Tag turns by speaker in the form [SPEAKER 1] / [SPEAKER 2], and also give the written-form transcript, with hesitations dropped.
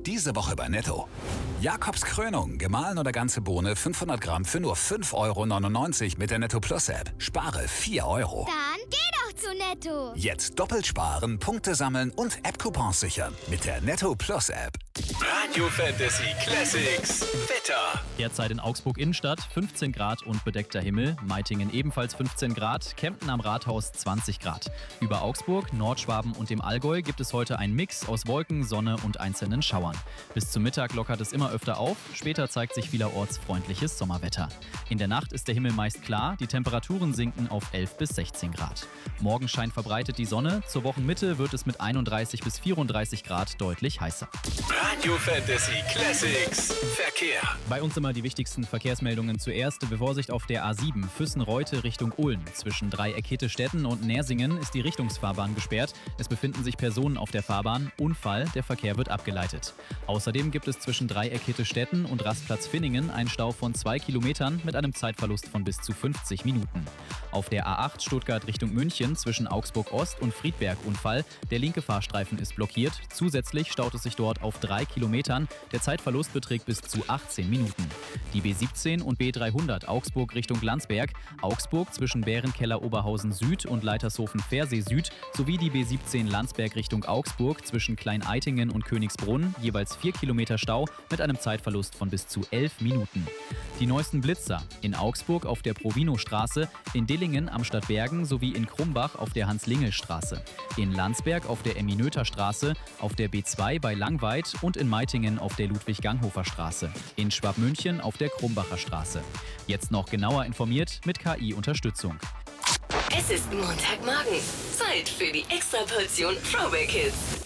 [SPEAKER 1] Diese Woche bei Netto. Jakobs Krönung, gemahlen oder ganze Bohne, 500 Gramm für nur 5,99 € mit der Netto Plus App. Spare 4 €.
[SPEAKER 2] Dann geh doch zu Netto.
[SPEAKER 1] Jetzt doppelt sparen, Punkte sammeln und App-Coupons sichern mit der Netto Plus App.
[SPEAKER 3] Radio Fantasy Classics Wetter.
[SPEAKER 4] Derzeit in Augsburg Innenstadt 15 Grad und bedeckter Himmel, Meitingen ebenfalls 15 Grad, Kempten am Rathaus 20 Grad. Über Augsburg, Nordschwaben und dem Allgäu gibt es heute einen Mix aus Wolken, Sonne und einzelnen Schauern. Bis zum Mittag lockert es immer öfter auf, später zeigt sich vielerorts freundliches Sommerwetter. In der Nacht ist der Himmel meist klar, die Temperaturen sinken auf 11 bis 16 Grad. Morgen scheint verbreitet die Sonne, zur Wochenmitte wird es mit 31 bis 34 Grad deutlich heißer.
[SPEAKER 3] Radio Fantasy Classics Verkehr.
[SPEAKER 4] Bei uns immer die wichtigsten Verkehrsmeldungen zuerst. Vorsicht auf der A7 Füssen-Reute Richtung Ulm. Zwischen Dreieck-Hetestetten und Nersingen ist die Richtungsfahrbahn gesperrt. Es befinden sich Personen auf der Fahrbahn. Unfall, der Verkehr wird abgeleitet. Außerdem gibt es zwischen Dreieck-Hetestetten und Rastplatz Finningen einen Stau von 2 Kilometern mit einem Zeitverlust von bis zu 50 Minuten. Auf der A8 Stuttgart Richtung München zwischen Augsburg Ost und Friedberg Unfall. Der linke Fahrstreifen ist blockiert. Zusätzlich staut es sich dort auf 3 Kilometern. Der Zeitverlust beträgt bis zu 18 Minuten. Die B17 und B300 Augsburg Richtung Landsberg, Augsburg zwischen Bärenkeller Oberhausen Süd und Leitershofen Pfersee Süd sowie die B17 Landsberg Richtung Augsburg zwischen Klein-Eitingen und Königsbrunn, jeweils 4 Kilometer Stau mit einem Zeitverlust von bis zu 11 Minuten. Die neuesten Blitzer in Augsburg auf der Provino-Straße, in Dillingen am Stadtbergen sowie in Krumbach auf der Hans-Lingel-Straße, in Landsberg auf der Emmy-Noether-Straße, auf der B2 bei Langweid und in Meitingen auf der Ludwig-Ganghofer-Straße, in Schwabmünchen auf der Krumbacher Straße. Jetzt noch genauer informiert mit KI-Unterstützung.
[SPEAKER 5] Es ist Montagmorgen. Zeit für die Extraportion Throwback Hits.